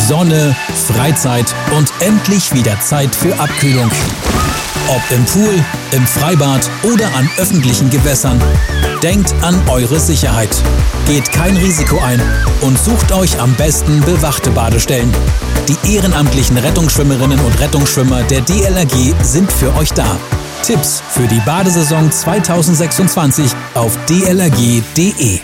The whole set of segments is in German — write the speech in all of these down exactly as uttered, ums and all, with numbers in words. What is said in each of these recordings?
Sonne, Freizeit und endlich wieder Zeit für Abkühlung. Ob im Pool, im Freibad oder an öffentlichen Gewässern. Denkt an eure Sicherheit. Geht kein Risiko ein und sucht euch am besten bewachte Badestellen. Die ehrenamtlichen Rettungsschwimmerinnen und Rettungsschwimmer der D L R G sind für euch da. Tipps für die Badesaison zwanzig sechsundzwanzig auf d l r g punkt d e.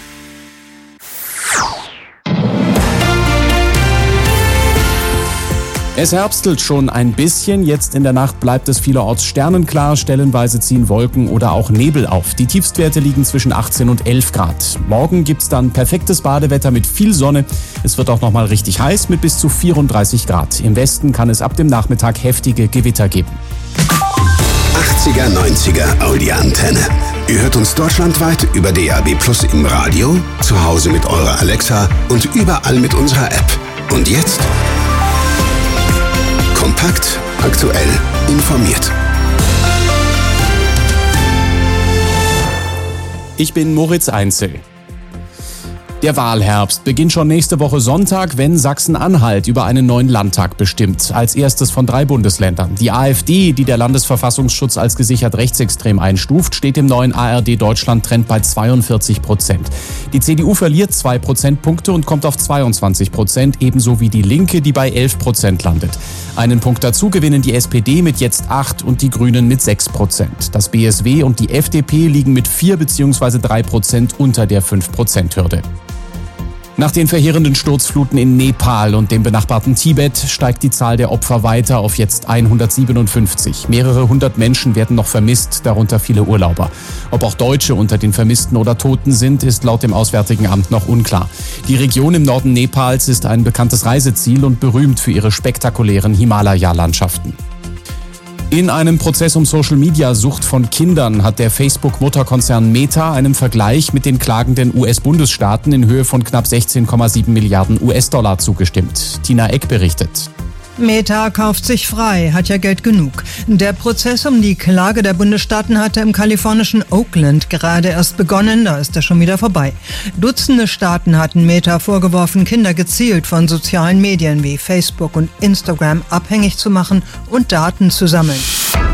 Es herbstelt schon ein bisschen, jetzt in der Nacht bleibt es vielerorts sternenklar, stellenweise ziehen Wolken oder auch Nebel auf. Die Tiefstwerte liegen zwischen achtzehn und elf Grad. Morgen gibt's dann perfektes Badewetter mit viel Sonne. Es wird auch nochmal richtig heiß mit bis zu vierunddreißig Grad. Im Westen kann es ab dem Nachmittag heftige Gewitter geben. achtziger, neunziger Audi-Antenne. Ihr hört uns deutschlandweit über D A B Plus im Radio, zu Hause mit eurer Alexa und überall mit unserer App. Und jetzt kompakt, aktuell, informiert. Ich bin Moritz Einzel. Der Wahlherbst beginnt schon nächste Woche Sonntag, wenn Sachsen-Anhalt über einen neuen Landtag bestimmt. Als erstes von drei Bundesländern. Die AfD, die der Landesverfassungsschutz als gesichert rechtsextrem einstuft, steht im neuen A R D-Deutschland-Trend bei zweiundvierzig Prozent. Die C D U verliert zwei Prozentpunkte und kommt auf zweiundzwanzig Prozent, ebenso wie die Linke, die bei elf Prozent landet. Einen Punkt dazu gewinnen die S P D mit jetzt acht und die Grünen mit sechs Prozent. Das B S W und die F D P liegen mit vier bzw. drei Prozent unter der fünf Prozent Hürde. Nach den verheerenden Sturzfluten in Nepal und dem benachbarten Tibet steigt die Zahl der Opfer weiter auf jetzt hundertsiebenundfünfzig. Mehrere hundert Menschen werden noch vermisst, darunter viele Urlauber. Ob auch Deutsche unter den Vermissten oder Toten sind, ist laut dem Auswärtigen Amt noch unklar. Die Region im Norden Nepals ist ein bekanntes Reiseziel und berühmt für ihre spektakulären Himalaya-Landschaften. In einem Prozess um Social-Media-Sucht von Kindern hat der Facebook-Mutterkonzern Meta einen Vergleich mit den klagenden U S-Bundesstaaten in Höhe von knapp sechzehn Komma sieben Milliarden U S-Dollar zugestimmt. Tina Eck berichtet. Meta kauft sich frei, hat ja Geld genug. Der Prozess um die Klage der Bundesstaaten hatte im kalifornischen Oakland gerade erst begonnen, da ist er schon wieder vorbei. Dutzende Staaten hatten Meta vorgeworfen, Kinder gezielt von sozialen Medien wie Facebook und Instagram abhängig zu machen und Daten zu sammeln.